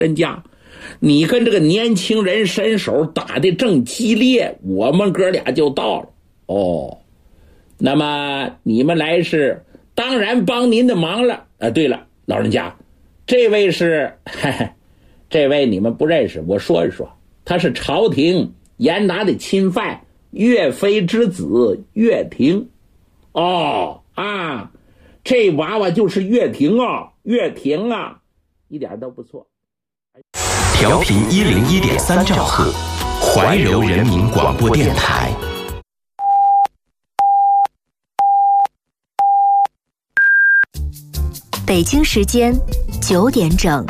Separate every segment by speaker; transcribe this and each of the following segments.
Speaker 1: 人家，你跟这个年轻人伸手打得正激烈，我们哥俩就到了。哦，那么你们来是当然帮您的忙了。对了，老人家，这位是这位你们不认识，我说一说，他是朝廷严拿的钦犯，岳飞之子岳霆。哦啊，这娃娃就是岳霆啊，岳霆啊，一点都不错。
Speaker 2: 调频101.3兆赫，怀柔人民广播电台。
Speaker 3: 北京时间9点整。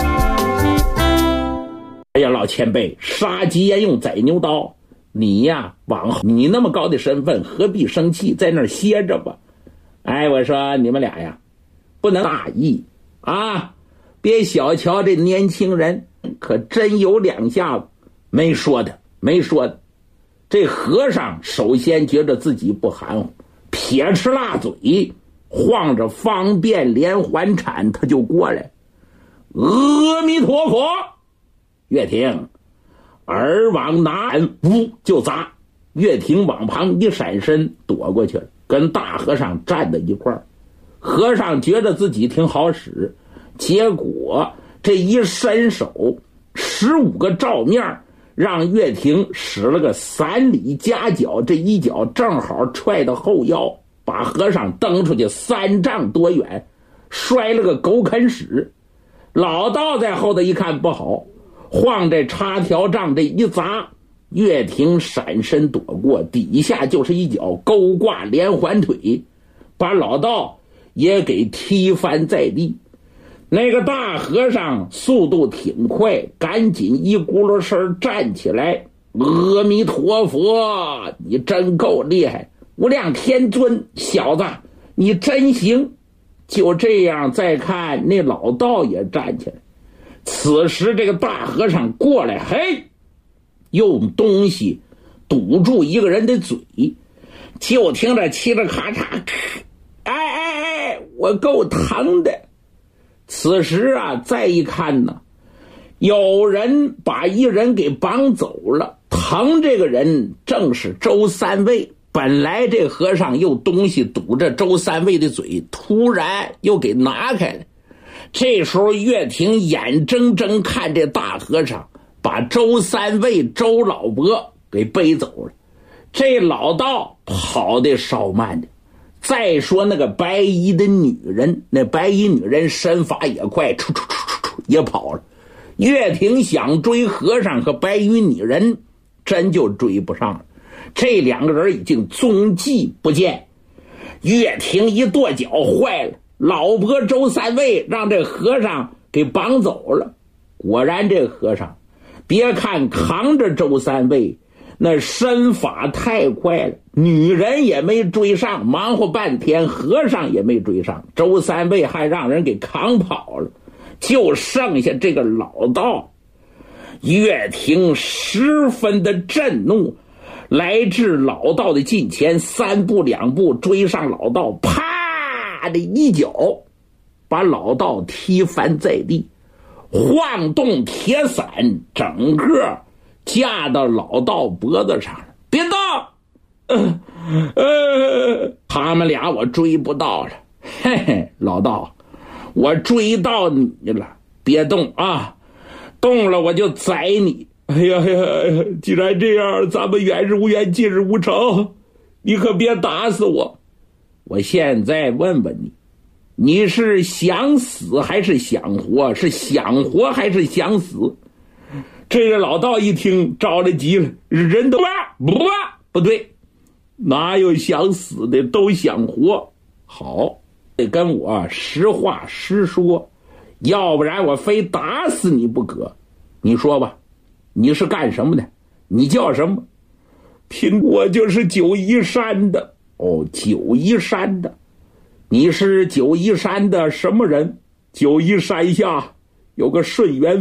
Speaker 1: 哎呀，老前辈，杀鸡焉用宰牛刀？你呀，往后你那么高的身份，何必生气，在那儿歇着吧？哎，我说你们俩呀，不能大意啊！别小瞧这年轻人，可真有两下子没说的。这和尚首先觉得自己不含糊，撇吃辣嘴，晃着方便连环铲，他就过来。阿弥陀佛！岳霆，耳往南，呜就砸。岳霆往旁一闪身，躲过去了，跟大和尚站在一块儿。和尚觉得自己挺好使，结果这一伸手，15个照面，让岳霆使了个3里夹脚，这一脚正好踹到后腰，把和尚蹬出去3丈多远，摔了个狗啃屎。老道在后头一看不好，晃这插条杖这一砸，岳霆闪身躲过，底下就是一脚勾挂连环腿，把老道也给踢翻在地。那个大和尚速度挺快，赶紧一咕噜声站起来。阿弥陀佛，你真够厉害，无量天尊，小子你真行。就这样，再看那老道也站起来。此时这个大和尚过来，嘿，用东西堵住一个人的嘴，就听着嘁哩咔嚓，哎，我够疼的。此时啊，再一看呢，有人把一人给绑走了，疼这个人正是周三位。本来这和尚用东西堵着周三位的嘴，突然又给拿开了。这时候岳霆眼睁睁看这大和尚把周三位周老伯给背走了，这老道跑得稍慢的。再说那个白衣的女人，那白衣女人身法也快，出也跑了。岳霆想追和尚和白衣女人，真就追不上了。这2个人已经踪迹不见。岳霆一跺脚，坏了，老伯周三位让这和尚给绑走了。果然这和尚别看扛着周三位，那身法太快了，女人也没追上，忙活半天和尚也没追上，周三位还让人给扛跑了，就剩下这个老道。岳霆十分的震怒，来至老道的近前，3步2步追上老道，啪的一脚把老道踢翻在地，晃动铁伞整个架到老道脖子上了。别动！他们俩我追不到了。嘿嘿，老道，我追到你了，别动啊！动了我就宰你。哎呀，既然这样，咱们远日无冤，近日无仇，你可别打死我。我现在问问你，你是想死还是想活？是想活还是想死？这个老道一听着了急了，人都不对，哪有想死的，都想活。好，得跟我实话实说，要不然我非打死你不可。你说吧，你是干什么的？你叫什么？我就是九嶷山的。哦，九嶷山的。你是九嶷山的什么人？九嶷山下有个顺源